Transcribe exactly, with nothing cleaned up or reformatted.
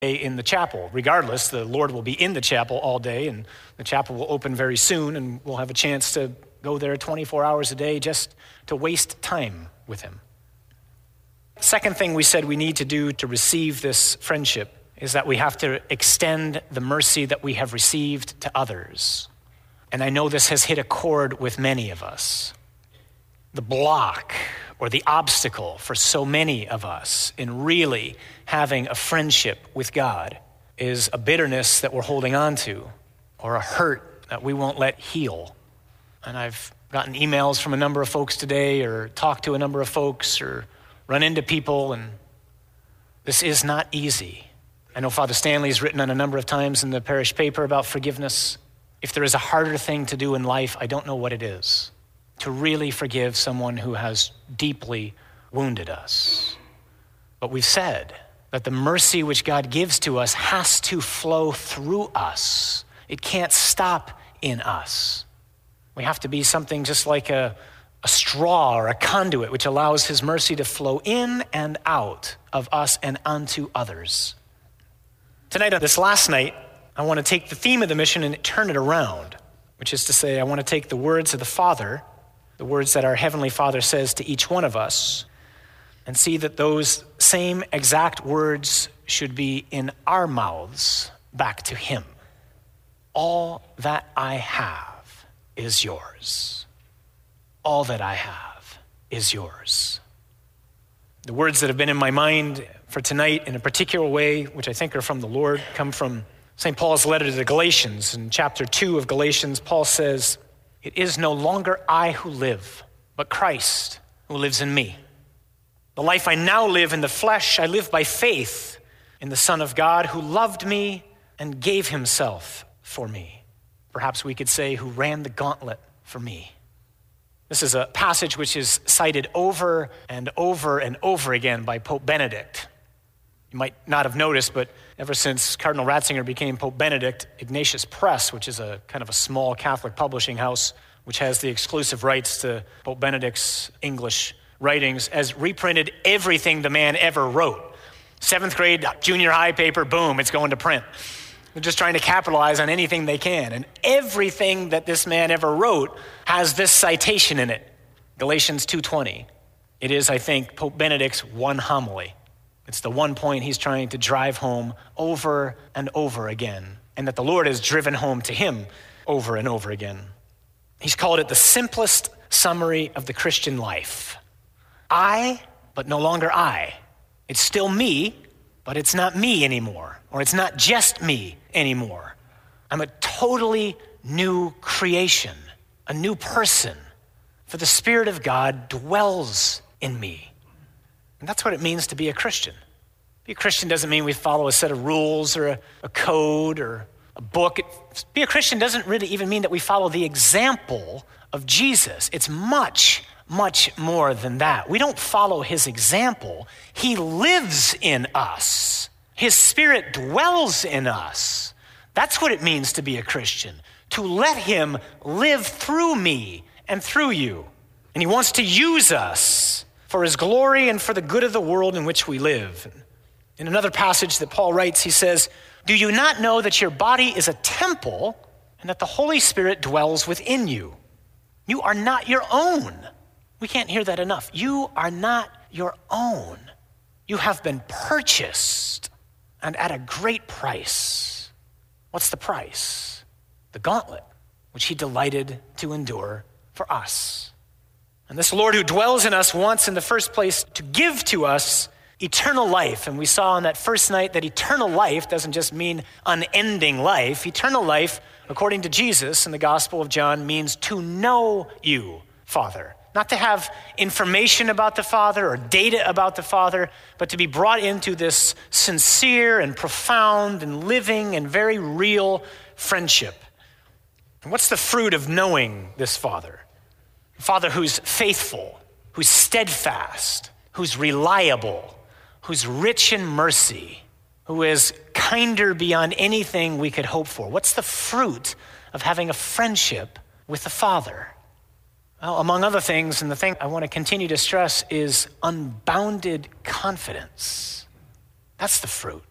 in the chapel. Regardless, the Lord will be in the chapel all day, and the chapel will open very soon, and we'll have a chance to go there twenty-four hours a day just to waste time with him. Second thing we said we need to do to receive this friendship is that we have to extend the mercy that we have received to others. And I know this has hit a chord with many of us. The block or the obstacle for so many of us in really having a friendship with God is a bitterness that we're holding on to or a hurt that we won't let heal. And I've gotten emails from a number of folks today or talked to a number of folks or run into people, and this is not easy. I know Father Stanley's written on a number of times in the parish paper about forgiveness. If there is a harder thing to do in life, I don't know what it is. To really forgive someone who has deeply wounded us. But we've said that the mercy which God gives to us has to flow through us. It can't stop in us. We have to be something just like a, a straw or a conduit which allows his mercy to flow in and out of us and onto others. Tonight, this last night, I want to take the theme of the mission and turn it around, which is to say, I want to take the words of the Father, the words that our Heavenly Father says to each one of us, and see that those same exact words should be in our mouths back to him. All that I have is yours. All that I have is yours. The words that have been in my mind for tonight in a particular way, which I think are from the Lord, come from Saint Paul's letter to the Galatians. In chapter two of Galatians, Paul says, "It is no longer I who live, but Christ who lives in me. The life I now live in the flesh, I live by faith in the Son of God who loved me and gave himself for me." Perhaps we could say, who ran the gauntlet for me. This is a passage which is cited over and over and over again by Pope Benedict. You might not have noticed, but ever since Cardinal Ratzinger became Pope Benedict, Ignatius Press, which is a kind of a small Catholic publishing house, which has the exclusive rights to Pope Benedict's English writings, has reprinted everything the man ever wrote. Seventh grade, junior high paper, boom, it's going to print. They're just trying to capitalize on anything they can. And everything that this man ever wrote has this citation in it, Galatians two twenty. It is, I think, Pope Benedict's one homily. It's the one point he's trying to drive home over and over again, and that the Lord has driven home to him over and over again. He's called it the simplest summary of the Christian life. I, but no longer I. It's still me, but it's not me anymore, or it's not just me anymore. I'm a totally new creation, a new person, for the Spirit of God dwells in me. And that's what it means to be a Christian. Be a Christian doesn't mean we follow a set of rules or a, a code or a book. It, be a Christian doesn't really even mean that we follow the example of Jesus. It's much, much more than that. We don't follow his example. He lives in us. His Spirit dwells in us. That's what it means to be a Christian, to let him live through me and through you. And he wants to use us for his glory and for the good of the world in which we live. In another passage that Paul writes, he says, "Do you not know that your body is a temple and that the Holy Spirit dwells within you? You are not your own." We can't hear that enough. You are not your own. You have been purchased and at a great price. What's the price? The gauntlet, which he delighted to endure for us. And this Lord who dwells in us wants in the first place to give to us eternal life. And we saw on that first night that eternal life doesn't just mean unending life. Eternal life, according to Jesus in the Gospel of John, means to know you, Father. Not to have information about the Father or data about the Father, but to be brought into this sincere and profound and living and very real friendship. And what's the fruit of knowing this Father? Father who's faithful, who's steadfast, who's reliable, who's rich in mercy, who is kinder beyond anything we could hope for. What's the fruit of having a friendship with the Father? Well, among other things, and the thing I want to continue to stress is unbounded confidence. That's the fruit.